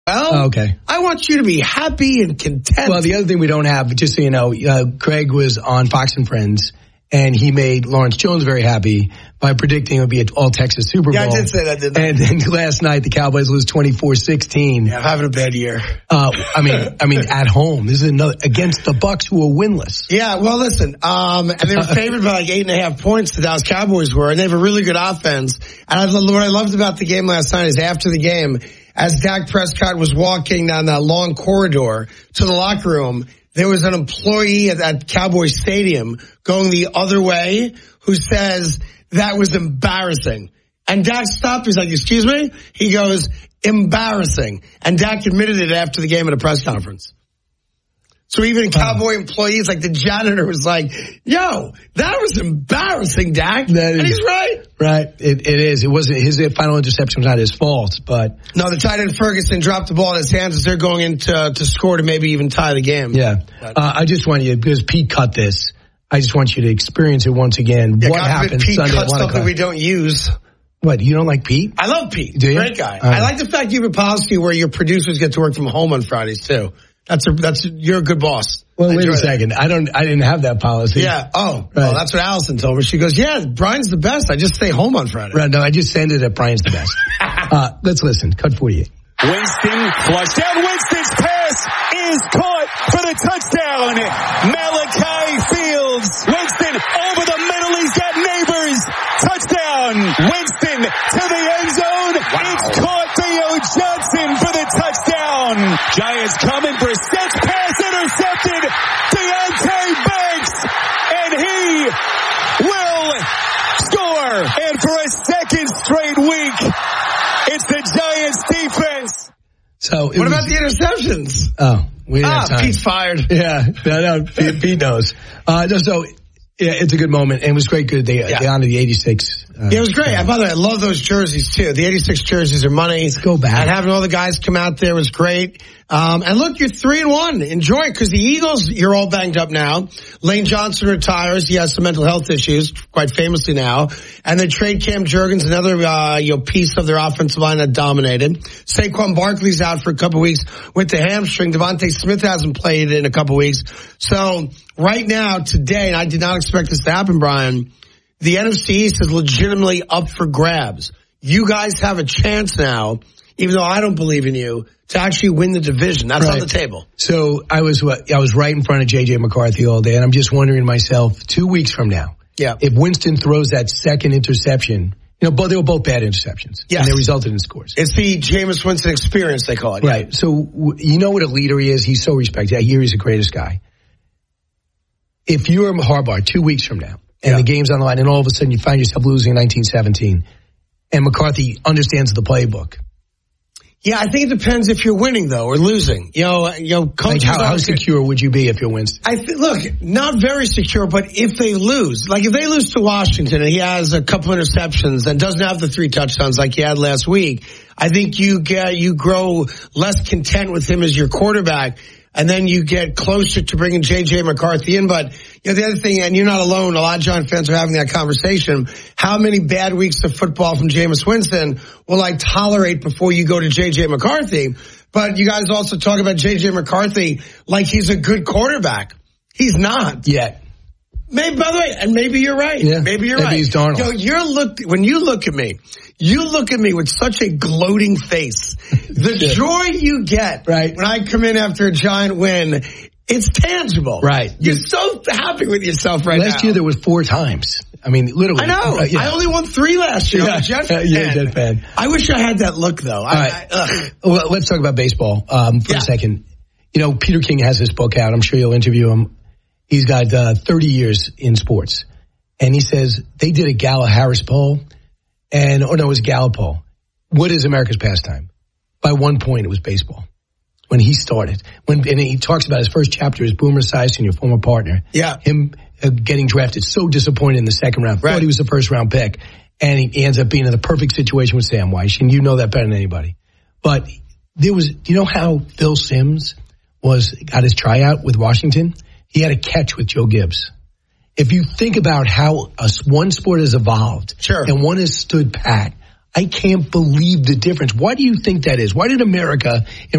Well, okay. I want you to be happy and content. Well, the other thing we don't have, just so you know, Craig was on Fox and Friends, and he made Lawrence Jones very happy by predicting it would be an all-Texas Super Bowl. Yeah, I did say that, didn't I? And then last night, the Cowboys lose 24-16. Yeah, I'm having a bad year. I mean, at home. This is another against the Bucs, who are winless. Yeah, well, listen, and they were favored by like 8.5 points, the Dallas Cowboys were, and they have a really good offense. And what I loved about the game last night is after the game, as Dak Prescott was walking down that long corridor to the locker room, there was an employee at Cowboys Stadium going the other way who says that was embarrassing. And Dak stopped. He's like, excuse me? He goes, embarrassing. And Dak admitted it after the game at a press conference. So even Cowboy employees, like the janitor, was like, yo, that was embarrassing, Dak. And he's right. Right. It is. It wasn't his final interception was not his fault, but. No, the tight end Ferguson dropped the ball in his hands as they're going in to score to maybe even tie the game. Yeah. I just want you, because Pete cut this, I just want you to experience it once again. Yeah, what happened Pete Sunday cut something we don't use. What, you don't like Pete? I love Pete. Do you? Great guy. I like the fact you have a policy where your producers get to work from home on Fridays too. You're a good boss. Well, wait a second. I didn't have that policy. Yeah. Oh, right. Well, that's what Allison told me. She goes, yeah, Brian's the best. I just stay home on Friday. Right. No, I just send it at Brian's the best. Let's listen. Cut 48. Winston flushed down. Winston's pass is caught for the touchdown. Malachi Fields. Winston over the middle. He's got neighbors. Touchdown. Winston to the end zone. Wow. It's caught. Theo Johnson for the touchdown. Giants coming. Brissett's pass intercepted. Deontay Banks. And he will score. And for a second straight week, it's the Giants defense. So what about the interceptions? Oh, we didn't have time. Pete's fired. Yeah, no, Pete knows. So, yeah, it's a good moment. And it was great. Good. They honored the 86. Yeah, it was great. And by the way, I love those jerseys too. The 86 jerseys are money. Let's go back. And having all the guys come out there was great. And look, you're 3-1. Enjoy it, because the Eagles, you're all banged up now. Lane Johnson retires. He has some mental health issues, quite famously now. And they trade Cam Jurgens, another piece of their offensive line that dominated. Saquon Barkley's out for a couple weeks with the hamstring. Devontae Smith hasn't played in a couple weeks. So right now, today, and I did not expect this to happen, Brian, the NFC East is legitimately up for grabs. You guys have a chance now, even though I don't believe in you, to actually win the division. That's right on the table. So I was right in front of J.J. McCarthy all day, and I'm just wondering to myself, 2 weeks from now, if Winston throws that second interception, they were both bad interceptions. Yes. And they resulted in scores. It's the Jameis Winston experience, they call it. Right. Yeah. So you know what a leader he is? He's so respected. I hear he's the greatest guy. If you're Harbaugh 2 weeks from now, and the game's on the line, and all of a sudden you find yourself losing in 1917, and McCarthy understands the playbook. Yeah, I think it depends if you're winning though or losing. Coaches. Like how secure would you be if you're Winston? Look, not very secure, but if they lose, like if they lose to Washington and he has a couple interceptions and doesn't have the 3 touchdowns like he had last week, I think you grow less content with him as your quarterback. And then you get closer to bringing J.J. McCarthy in. But the other thing, and you're not alone, a lot of Giant fans are having that conversation. How many bad weeks of football from Jameis Winston will I tolerate before you go to J.J. McCarthy? But you guys also talk about J.J. McCarthy like he's a good quarterback. He's not. Yet. Maybe, by the way, and maybe you're right. Yeah, maybe you're right. Maybe he's Darnold. When you look at me, you look at me with such a gloating face. The joy you get when I come in after a Giant win, it's tangible. Right. You're so happy with yourself right now. Last year there was 4 times. I mean, literally. I know. I only won 3 last year. I'm a Jet fan. You're a Jet fan. I wish I had that look, though. Well, let's talk about baseball for a second. Peter King has this book out. I'm sure you'll interview him. He's got 30 years in sports. And he says they did a Gallup-Harris poll. It was a Gallup poll. What is America's pastime? By 1 point, it was baseball. When he started. And he talks about his first chapter is Boomer Esiason, your former partner. Yeah. Him getting drafted, so disappointed in the second round. Thought he was the first round pick. And he ends up being in the perfect situation with Sam Weiss. And you know that better than anybody. But do you know how Phil Simms got his tryout with Washington? He had a catch with Joe Gibbs. If you think about how one sport has evolved and one has stood pat, I can't believe the difference. Why do you think that is? Why did America